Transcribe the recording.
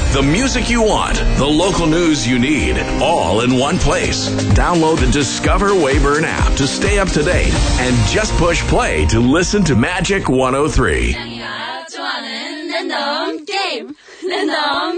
The music you want, the local news you need, all in one place. Download the Discover Weyburn app to stay up to date and just push play to listen to Magic 103. 좋아하는 랜덤 게임 랜덤